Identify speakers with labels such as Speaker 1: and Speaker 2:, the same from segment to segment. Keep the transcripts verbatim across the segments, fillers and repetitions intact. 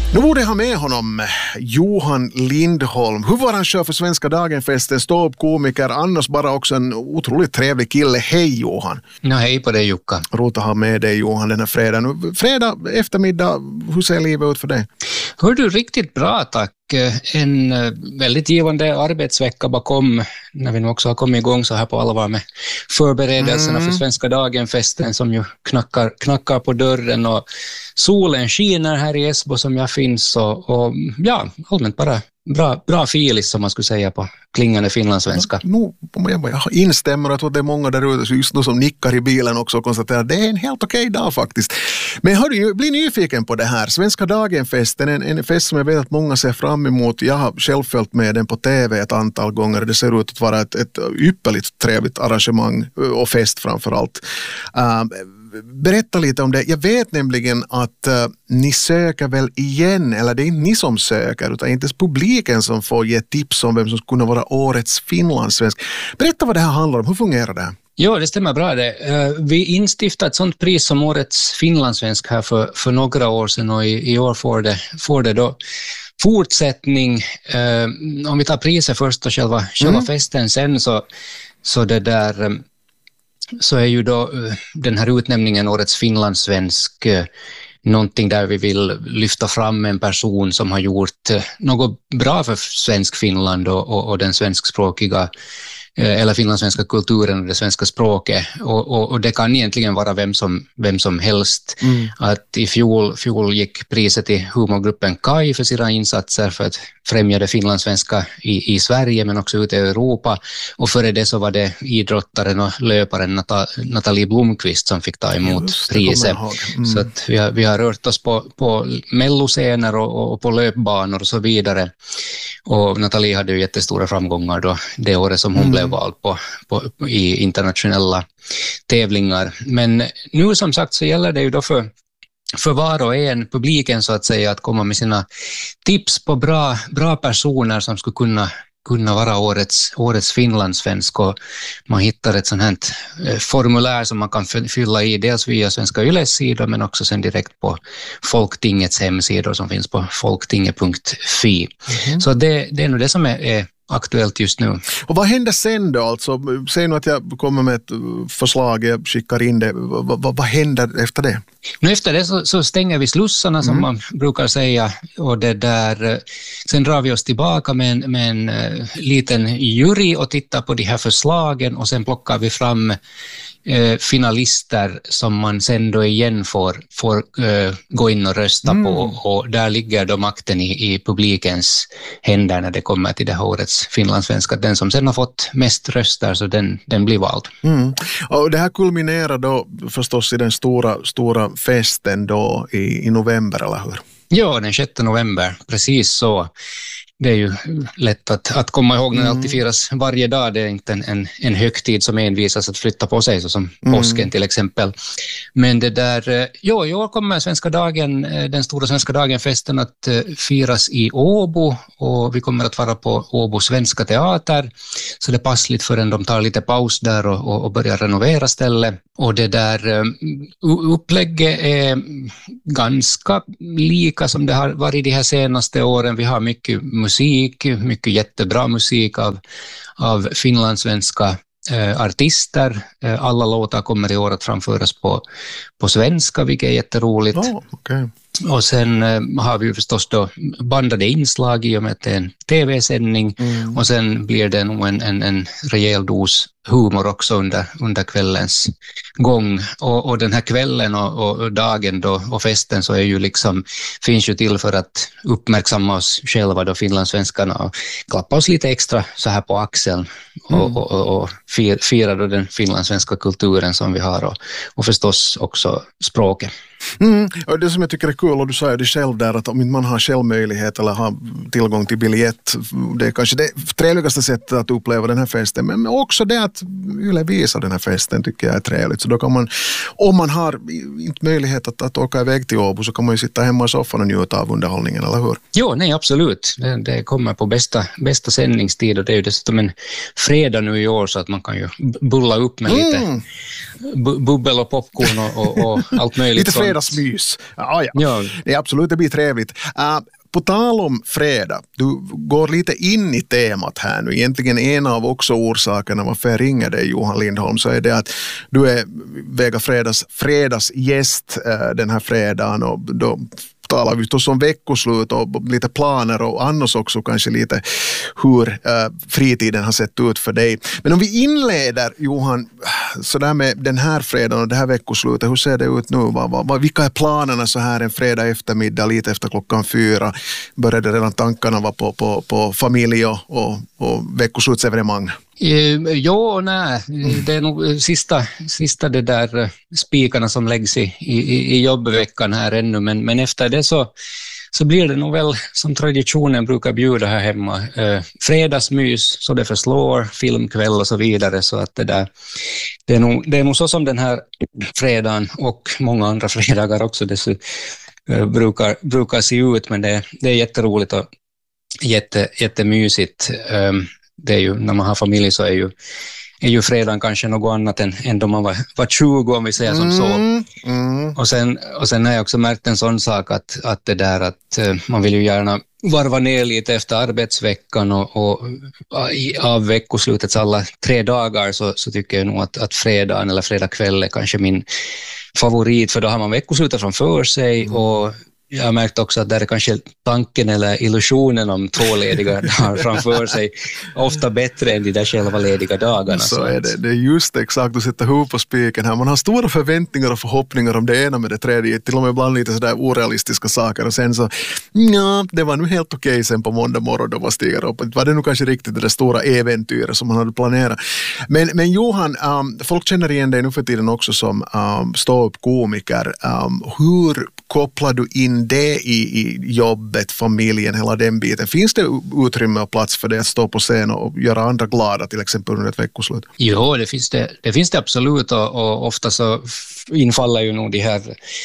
Speaker 1: Nu borde jag ha med honom, Johan Lindholm, huvudarrangör för Svenska Dagen-festen, ståuppkomiker, annars bara också en otroligt trevlig kille. Hej Johan!
Speaker 2: Ja, hej på dig Jukka.
Speaker 1: Roligt att ha med dig Johan den här fredagen. Fredag eftermiddag, hur ser livet ut för dig?
Speaker 2: Hör du, riktigt bra tack. En väldigt givande arbetsvecka bakom när vi nu också har kommit igång så här på allvar med förberedelserna mm. för Svenska Dagen-festen som ju knackar, knackar på dörren och solen skiner här i Esbo som jag finns och, och ja, allmänt bara bra, bra filis som man skulle säga på klingande finlandssvenska.
Speaker 1: No, jag instämmer att det är många där ute just nu som nickar i bilen också och konstaterar att det är en helt okej dag faktiskt. Men hör du, bli nyfiken på det här. Svenska Dagen-festen, en, en fest som jag vet att många ser fram emot. Jag har själv följt med den på tv ett antal gånger. Det ser ut att vara ett, ett ypperligt trevligt arrangemang och fest framförallt. Uh, Berätta lite om det. Jag vet nämligen att uh, ni söker väl igen, eller det är inte ni som söker utan inte publiken som får ge tips om vem som skulle vara årets finlandssvensk. Berätta vad det här handlar om. Hur fungerar det?
Speaker 2: Ja, det stämmer bra det. Vi instiftade ett sånt pris som årets finlandssvensk här för, för några år sedan och i, i år får det, får det då fortsättning. Om vi tar priset först och själva, själva mm. festen sen så, så det där... så är ju då den här utnämningen årets finlandssvensk någonting där vi vill lyfta fram en person som har gjort något bra för svensk Finland och, och, och den svenskspråkiga eller finlandssvenska kulturen och det svenska språket och, och, och det kan egentligen vara vem som, vem som helst. Mm. Att i fjol, fjol gick priset till humorgruppen Kai för sina insatser för att främja det finlandssvenska i, i Sverige men också ute i Europa och före det så var det idrottaren och löparen Nata, Nathalie Blomqvist som fick ta emot Just, priset. Mm. Så att vi, har, vi har rört oss på, på melloscener och, och på löpbanor och så vidare och Nathalie hade ju jättestora framgångar då det året som hon mm. blev vald på, på, i internationella tävlingar. Men nu som sagt så gäller det ju då för, för var och en, publiken så att säga, att komma med sina tips på bra, bra personer som skulle kunna kunna vara årets, årets finlandssvensk och man hittar ett sånt här formulär som man kan fylla i dels via Svenska Yles sida men också sen direkt på Folktingets hemsidor som finns på folktinget punkt fi. Mm-hmm. Så det, det är nog det som är, är aktuellt just nu. Och
Speaker 1: vad händer sen då? Alltså, säg nu att jag kommer med ett förslag, jag skickar in det. Vad, vad, vad händer efter det?
Speaker 2: Nu efter det så, så stänger vi slussarna som mm. man brukar säga och det där, sen drar vi oss tillbaka med en, med en uh, liten jury och tittar på de här förslagen och sen plockar vi fram uh, finalister som man sen då igen får, får uh, gå in och rösta mm. på och där ligger då makten i, i publikens händer när det kommer till det här årets finlandssvenska. Den som sen har fått mest röster så den, den blir vald.
Speaker 1: Mm. Och det här kulminerar då förstås i den stora, stora festen då i, i november, eller hur?
Speaker 2: Ja, den sjätte november, precis så. Det är ju lätt att, att komma ihåg när det alltid firas varje dag. Det är inte en, en, en högtid som envisas att flytta på sig, så som mm. påsken till exempel. Men det där, ja, i år kommer Svenska Dagen, den stora Svenska Dagen-festen att firas i Åbo och vi kommer att vara på Åbo Svenska Teater. Så det är passligt förrän de tar lite paus där och, och, och börjar renovera stället. Och det där upplägget är ganska lika som det har varit de här senaste åren. Vi har mycket musik, mycket jättebra musik av, av finlandssvenska eh, artister. Eh, alla låtar kommer i år att framföras på, på svenska, vilket är jätteroligt.
Speaker 1: Oh, okay.
Speaker 2: Och sen eh, har vi ju förstås då bandade inslag i och med att det är en tv-sändning mm. och sen blir det nog en, en, en rejäl dos humor också under, under kvällens gång. Och, och den här kvällen och, och dagen då, och festen så är ju liksom, finns ju till för att uppmärksamma oss själva då finlandssvenskarna och klappa oss lite extra så här på axeln och, mm. och, och, och fira då den finlandssvenska kulturen som vi har och, och förstås också språket.
Speaker 1: Mm. Och det som jag tycker är kul, och du sa ju det själv där, att om man har själv möjlighet eller har tillgång till biljett, det är kanske det trevligaste sättet att uppleva den här festen, men också det att Yle visar den här festen tycker jag är trevligt. Så då kan man, om man har inte möjlighet att, att åka iväg till Åbo, så kan man ju sitta hemma i soffan och njuta av underhållningen, eller hur?
Speaker 2: Jo, nej, absolut. Det, det kommer på bästa, bästa sändningstid och det är ju dessutom en fredag nu i år så att man kan ju bulla upp med lite mm. bu- bubbel och popcorn och, och, och allt möjligt.
Speaker 1: Lite fredagsmys. Ja, ja.
Speaker 2: Ja.
Speaker 1: Det är absolut, det blir trevligt. Uh, På tal om fredag, du går lite in i temat här nu. Egentligen en av också orsakerna varför jag ringer dig, Johan Lindholm, så är det att du är Vega Fredags fredagsgäst äh, den här fredagen, och då talar vi förstås om veckoslut och lite planer och annars också kanske lite hur äh, fritiden har sett ut för dig. Men om vi inleder, Johan, så där med den här fredagen och det här veckoslutet, hur ser det ut nu? Vad, vad, vilka är planerna så här en fredag eftermiddag lite efter klockan fyra? Började redan tankarna vara på, på, på familj och, och, och veckoslutsevrenemang?
Speaker 2: Ja och nej, det är nog sista, sista det där spikarna som läggs i, i, i jobbveckan här ännu, men, men efter det så, så blir det nog väl som traditionen brukar bjuda här hemma. Eh, fredagsmys, så det förslår, filmkväll och så vidare, så att det där, det är nog, det är nog så som den här fredagen och många andra fredagar också det så, eh, brukar, brukar se ut, men det, det är jätteroligt och jätte, jättemysigt. Eh, Det är ju, när man har familj så är ju, är ju fredagen kanske något annat än, än då man var, var tjugo, om vi säger som så. Mm, mm. Och, sen, och sen har jag också märkt en sån sak att, att det där att uh, man vill ju gärna varva ner lite efter arbetsveckan och, och i, av veckoslutets alla tre dagar så, så tycker jag nog att, att fredagen eller fredagkväll är kanske min favorit, för då har man veckoslutet framför sig mm. och jag har märkt också att det är kanske tanken eller illusionen om två lediga dagar framför sig ofta bättre än de där själva lediga dagarna.
Speaker 1: Så är det. Det är just exakt, du sätter huvudet på spiken här. Man har stora förväntningar och förhoppningar om det ena med det tredje, till och med ibland lite sådär orealistiska saker, och sen så, ja, det var nu helt okej sen på måndag morgon då man stiger upp. Var det nu kanske riktigt det där stora äventyret som man hade planerat. Men, men Johan, um, folk känner igen dig nu för tiden också som um, stå-upp-komiker. Um, hur kopplar du in det i, i jobbet, familjen, hela den biten? Finns det utrymme och plats för det att stå på scen och göra andra glada, till exempel under ett veckoslut?
Speaker 2: Jo, det finns det, det, finns det absolut, och, och ofta så infaller ju nog de här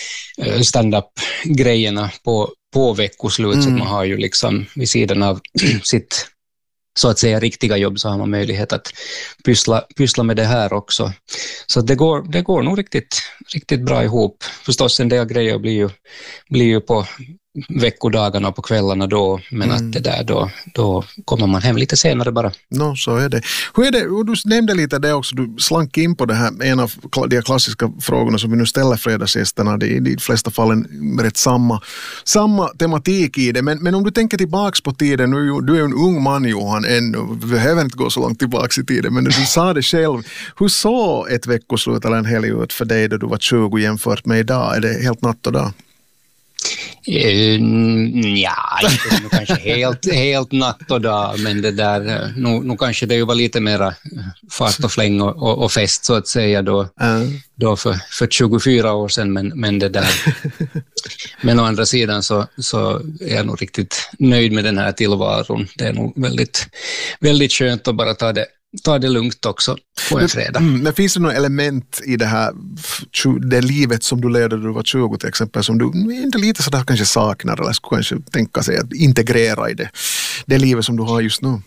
Speaker 2: stand-up-grejerna på, på veckoslut, mm. så att man har ju liksom vid sidan av sitt så att säga riktiga jobb så har man möjlighet att pyssla, pyssla med det här också. Så det går, det går nog riktigt, riktigt bra ihop. Förstås en del grejer blir ju, blir ju på veckodagarna och på kvällarna då, men mm. att det där då, då kommer man hem lite senare bara.
Speaker 1: No, så är det. Hur är det? Du nämnde lite det också, du slank in på det här, en av de klassiska frågorna som vi nu ställer fredagsgästerna, det är i de flesta fallen rätt samma, samma tematik i det, men, men om du tänker tillbaks på tiden, nu, du är en ung man, Johan, ännu, vi behöver inte gå så långt tillbaks i tiden, men du sa det själv, hur såg ett veckoslut eller en helg ut för dig då du var tjugo jämfört med idag? Är det helt natt och dag?
Speaker 2: Uh, ja, inte kanske helt, helt natt och dag, men det där, nu, nu kanske det ju var lite mera fart och fläng och, och, och fest så att säga då, uh. då för, för tjugofyra år sedan, men, men det där. Men å andra sidan så, så är jag nog riktigt nöjd med den här tillvaron. Det är nog väldigt, väldigt skönt att bara ta det ta det lugnt också på en fredag.
Speaker 1: Men, men finns det några element i det här det livet som du ledde när du var tjugo till exempel som du inte lite sådär kanske saknar eller skulle kanske tänka sig att integrera i det, det livet som du har just nu?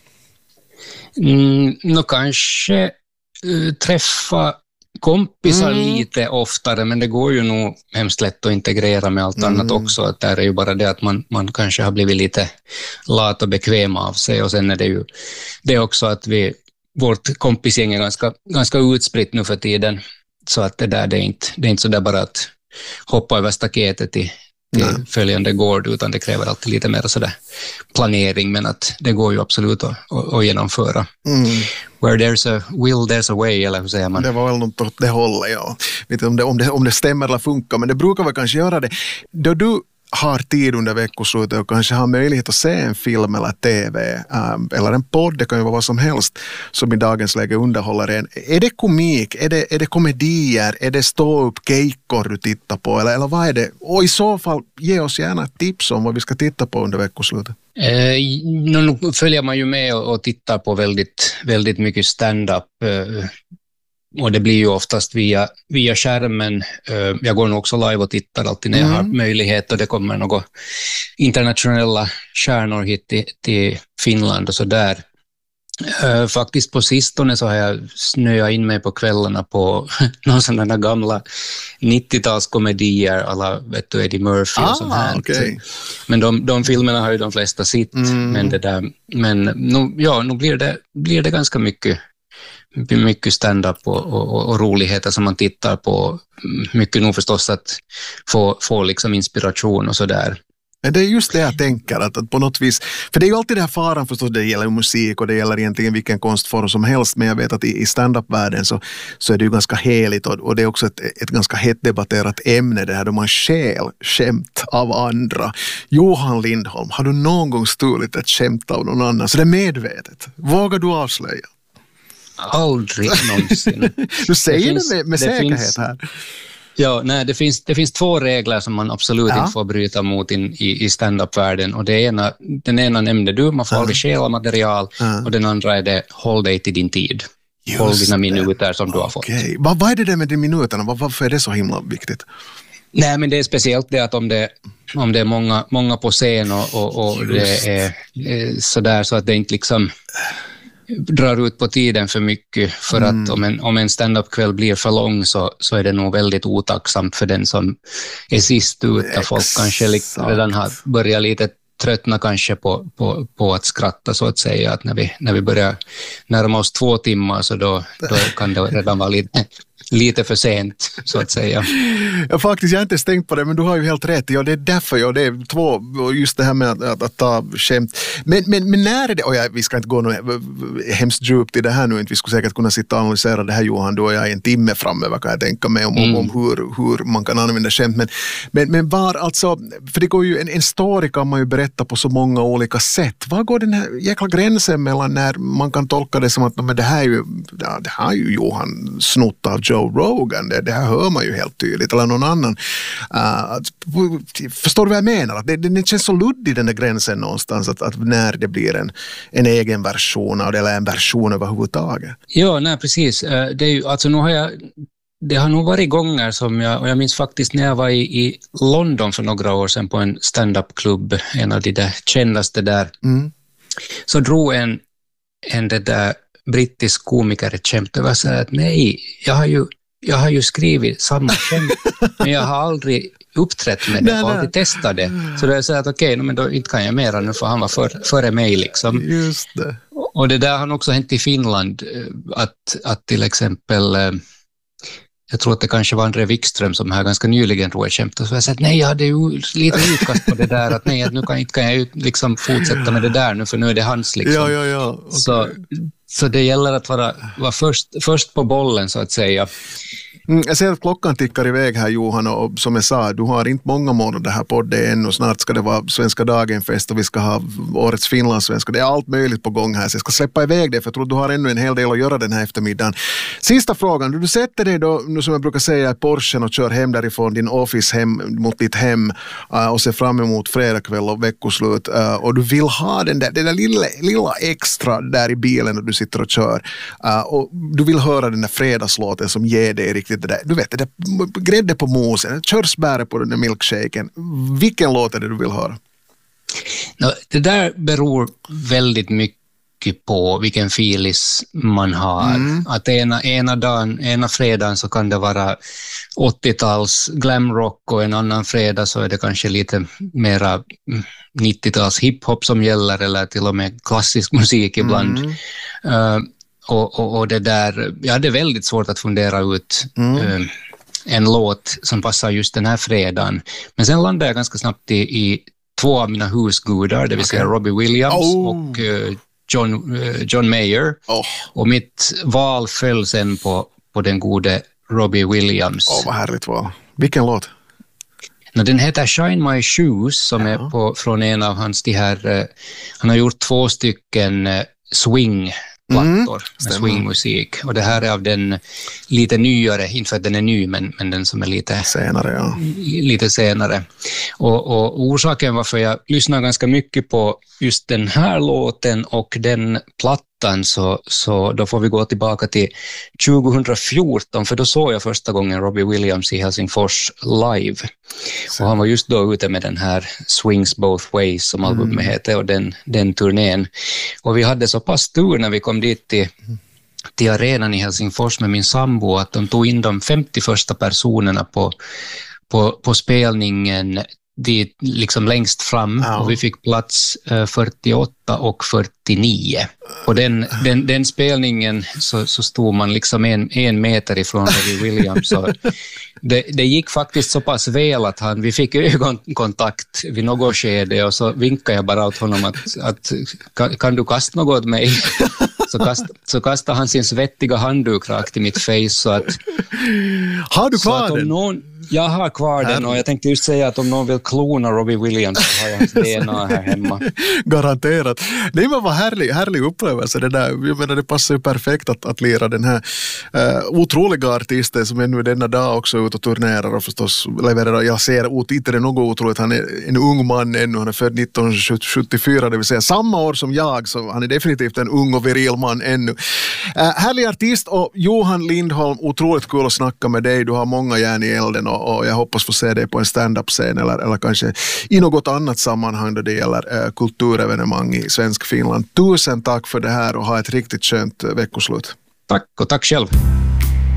Speaker 2: Mm, nå kanske uh, träffa kompisar mm. lite oftare, men det går ju nog hemskt lätt att integrera med allt mm. annat också. Att där är ju bara det att man, man kanske har blivit lite lat och bekväm av sig, och sen är det ju det också att vi vårt kompisgäng är ganska, ganska utspritt nu för tiden, så att det där det är inte, det är inte så där bara att hoppa över staketet till, till följande gård, utan det kräver alltid lite mer sådär planering, men att det går ju absolut att, att, att genomföra. Mm. Where there's a will, there's a way, eller hur säger man?
Speaker 1: Det var väl något åt det hållet, ja. Vet inte om det, om det, om det stämmer eller funkar, men det brukar väl kanske göra det. Då du har tid under veckoslutet och kanske har möjlighet att se en film eller tv um, eller en podd, det kan ju vara vad som helst som i dagens läge underhåller en. Är det komik? Är det, är det komedier? Är det stå-upp kejkor du tittar på? Eller, eller vad är det? Och i så fall, ge oss gärna ett tips om vad vi ska titta på under veckoslutet.
Speaker 2: Eh, nu följer man ju med och, och tittar på väldigt, väldigt mycket stand-up. Eh, Och det blir ju oftast via, via skärmen. Jag går nog också live och tittar alltid när jag mm. har möjlighet, och det kommer några internationella stjärnor hit till, till Finland och så där. Uh, faktiskt på sistone så har jag snöat in mig på kvällarna på någon sådana gamla nittiotalskomedier, alla vet du, Eddie Murphy och
Speaker 1: ah,
Speaker 2: sånt här.
Speaker 1: Okay.
Speaker 2: Men de, de filmerna har ju de flesta sitt, mm. men det där, men nu, ja, nu blir det, blir det ganska mycket, mycket stand-up och, och, och roligheter som man tittar på. Mycket nog förstås att få, få liksom inspiration och sådär.
Speaker 1: Men det är just det jag tänker, att, att på något vis, för det är ju alltid det här faran förstås, det gäller musik och det gäller egentligen vilken konstform som helst, men jag vet att i, i stand-up-världen så, så är det ju ganska heligt och, och det är också ett, ett ganska hett debatterat ämne det här då man stjäl skämt av andra. Johan Lindholm, har du någon gång stulit ett skämt av någon annan? Så det är medvetet. Vågar du avslöja?
Speaker 2: Aldrig någonsin.
Speaker 1: Du säger det, finns, det med, med det säkerhet finns, här.
Speaker 2: Ja, nej, det finns, det finns två regler som man absolut ja. inte får bryta mot in, i, i stand-up-världen. Och det ena, den ena nämnde du, man får ja. aldrig stjäla material. Ja. Och den andra är det, håll dig till din tid. Just håll dina minuter som du har fått.
Speaker 1: Okay. Vad, vad är det där med de minuterna? Var, varför är det så himla viktigt?
Speaker 2: Nej, men det är speciellt det att om det, om det är många, många på scen och, och, och det är, är sådär så att det inte liksom drar ut på tiden för mycket, för mm. att om en, om en stand-up-kväll blir för lång så, så är det nog väldigt otacksamt för den som är sist ut, och folk kanske redan har börjat lite tröttna kanske på, på, på att skratta så att säga, att när vi, när vi börjar närma oss två timmar så då, då kan det redan vara lite, lite för sent så att säga.
Speaker 1: Ja, faktiskt, jag har inte stängt på det, men du har ju helt rätt. Ja, det är därför, ja, det är två, just det här med att, att, att ta skämt. Men, men, men när är det, och jag, vi ska inte gå något hemskt djupt i det här nu, inte vi skulle säkert kunna sitta och analysera det här, Johan, då är jag en timme framöver kan jag tänka mig om, mm. om, om hur, hur man kan använda skämt. Men, men, men var alltså, för det går ju, en, en story kan man ju berätta på så många olika sätt. Var går den här jäkla gränsen mellan när man kan tolka det som att men det här är ju, ja, det här är ju Johan snott av Joe Rogan, det, det här hör man ju helt tydligt, eller någon annan. Uh, förstår du vad jag menar? Att det, det känns så luddig den där gränsen någonstans, att, att när det blir en, en egen version av det, eller en version överhuvudtaget.
Speaker 2: Ja, nej precis. Det är ju, alltså nu har jag Det har nog varit gånger som jag, och jag minns faktiskt när jag var i, i London för några år sedan på en stand-up-klubb, en av de där kändaste där, mm. så drog en, en det där brittisk komiker ett skämt och var så att nej, jag har ju, jag har ju skrivit samma skämt, men jag har aldrig uppträtt med det, nej, aldrig testat det. Så då är jag så att okej, okay, men då inte kan jag mera nu, för han var för, före mig liksom.
Speaker 1: Just det.
Speaker 2: Och det där har också hänt i Finland, att, att till exempel jag tror att det kanske var André Wikström som här ganska nyligen drog ett skämt och så har jag sagt nej, jag hade ju lite utkast på det där att nej, nu kan, kan jag ju liksom fortsätta med det där nu, för nu är det hans liksom.
Speaker 1: Ja, ja, ja. Okay.
Speaker 2: Så, så det gäller att vara, vara först, först på bollen så att säga.
Speaker 1: Mm, jag ser att klockan tickar iväg här, Johan, och som jag sa, du har inte många månader här på det ännu. Snart ska det vara Svenska dagen-fest och vi ska ha årets finlandssvenska. Det är allt möjligt på gång här, så jag ska släppa iväg det, för jag tror att du har ännu en hel del att göra den här eftermiddagen. Sista frågan, du sätter dig då, nu som jag brukar säga, i Porschen och kör hem därifrån din office hem mot ditt hem uh, och ser fram emot fredagkväll och veckoslut uh, och du vill ha den där, den där lilla, lilla extra där i bilen när du sitter och kör uh, och du vill höra den där fredagslåten som ger dig riktigt det där, du vet, det där grädde på mosen, körsbär på den där milkshaken. Vilken låt är det du vill höra?
Speaker 2: No, det där beror väldigt mycket på vilken filis man har. Mm. Att ena, ena dagen, ena fredagen så kan det vara åttio-tals glamrock och en annan fredag så är det kanske lite mera nittio-tals hiphop som gäller, eller till och med klassisk musik ibland. Mm. Uh, Och, och, och det där, jag hade väldigt svårt att fundera ut mm. uh, en låt som passar just den här fredagen. Men sen landade jag ganska snabbt i, i två av mina husgudar, det vill okay. säga Robbie Williams oh. och uh, John, uh, John Mayer. Oh. Och mitt val föll sen på, på den gode Robbie Williams.
Speaker 1: Åh, oh, vad härligt val. Vilken låt?
Speaker 2: No, den heter Shine My Shoes, som ja. är på, från en av hans, de här, uh, han har gjort två stycken uh, swing plattor mm, med swingmusik. Och det här är av den lite nyare, inte för att den är ny, men, men den som är lite
Speaker 1: senare. Ja.
Speaker 2: Lite senare. Och, och orsaken varför jag lyssnar ganska mycket på just den här låten och den plattan ettan så, så då får vi gå tillbaka till tjugohundrafjorton, för då såg jag första gången Robbie Williams i Helsingfors live. Så. Och han var just då ute med den här Swings Both Ways som albumet mm. heter, och den, den turnén. Och vi hade så pass tur när vi kom dit till, till arenan i Helsingfors med min sambo att de tog in de femtio första personerna på, på, på spelningen dit, liksom längst fram, ja. Och vi fick plats eh, fyrtioåtta och fyrtionio. Och den, den, den spelningen så, så stod man liksom en, en meter ifrån Robbie Williams. Så det, det gick faktiskt så pass väl att han, vi fick ögonkontakt vid något skede, och så vinkade jag bara åt honom att, att kan, kan du kasta något åt mig? Så, kast, så kastade han sin svettiga handduk rakt i mitt face. Så att,
Speaker 1: har du kvar den?
Speaker 2: Någon, jag har kvar den, och jag tänkte just säga att om någon vill klona Robbie Williams så har jag hans D N A här hemma.
Speaker 1: Garanterat. Det var en härlig, härlig upplevelse. Det, där. Jag menar, det passar ju perfekt att, att lira den här uh, otroliga artisten som ännu denna dag också är ute och turnerar och förstås levererar. Jag ser inte det något otroligt. Han är en ung man ännu. Han är född nittonhundrasjuttiofyra, det vill säga samma år som jag. Så han är definitivt en ung och viril man ännu. Uh, härlig artist, och Johan Lindholm, otroligt kul att snacka med dig. Du har många järn i elden, och, och jag hoppas få se dig på en stand-up-scen eller, eller kanske i något annat sammanhang då det gäller uh, kulturevenemang i svensk Finland. Tusen tack för det här och ha ett riktigt skönt veckoslut.
Speaker 2: Tack, och tack själv.